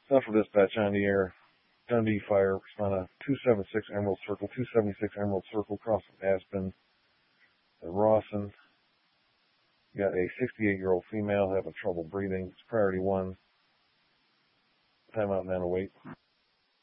Central Dispatch on the air. Dundee Fire, respond to 276 Emerald Circle, 276 Emerald Circle, cross of Aspen, Rawson. Got a 68-year-old female having trouble breathing. It's priority 1. Timeout 908.